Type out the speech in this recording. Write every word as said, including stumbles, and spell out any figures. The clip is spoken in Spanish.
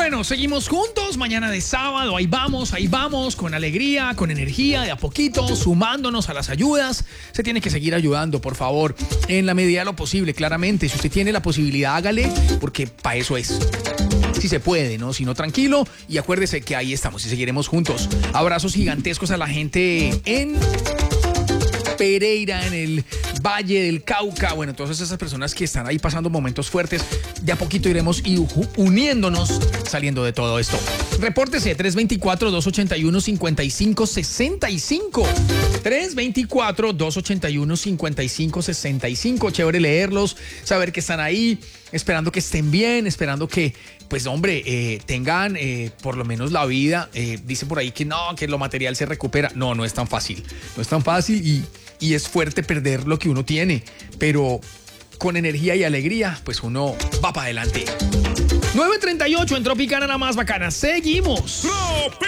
Bueno, seguimos juntos mañana de sábado. Ahí vamos, ahí vamos, con alegría, con energía, de a poquito, sumándonos a las ayudas. Se tiene que seguir ayudando, por favor, en la medida de lo posible, claramente. Si usted tiene la posibilidad, hágale, porque para eso es. Si se puede, ¿no? Si no, tranquilo. Y acuérdese que ahí estamos y seguiremos juntos. Abrazos gigantescos a la gente en Pereira, en el Valle del Cauca. Bueno, todas esas personas que están ahí pasando momentos fuertes. De a poquito iremos y uniéndonos, saliendo de todo esto. Repórtese tres dos cuatro, dos ocho uno, cinco cinco seis cinco. tres dos cuatro, dos ocho uno, cinco cinco seis cinco. Chévere leerlos, saber que están ahí, esperando que estén bien, esperando que, pues hombre, eh, tengan eh, por lo menos la vida. Eh, dice por ahí que no, que lo material se recupera. No, no es tan fácil. No es tan fácil y, y es fuerte perder lo que uno tiene. Pero con energía y alegría, pues uno va para adelante. nueve treinta y ocho en Tropicana, la más bacana. Seguimos.